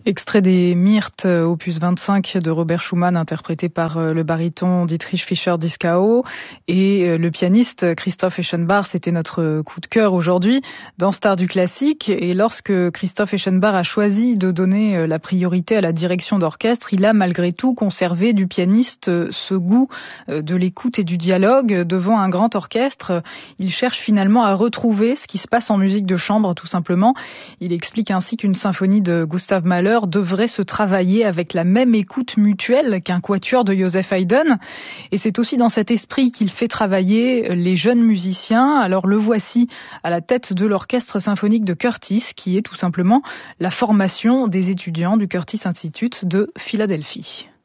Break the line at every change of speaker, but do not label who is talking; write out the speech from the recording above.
Extrait des Myrtes, opus 25 de Robert Schumann, interprété par le baryton Dietrich Fischer-Dieskau et le pianiste Christoph Eschenbach. C'était notre coup de cœur aujourd'hui dans Stars du classique. Et lorsque Christoph Eschenbach a choisi de donner la priorité à la direction d'orchestre, il a malgré tout conservé du pianiste ce goût de l'écoute et du dialogue devant un grand orchestre. Il cherche finalement à retrouver ce qui se passe en musique de chambre, tout simplement. Il explique ainsi qu'une symphonie de Gustav Mahler devrait se travailler avec la même écoute mutuelle qu'un quatuor de Joseph Haydn. Et c'est aussi dans cet esprit qu'il fait travailler les jeunes musiciens. Alors le voici à la tête de l'orchestre symphonique de Curtis, qui est tout simplement la formation des étudiants du Curtis Institute de Philadelphie.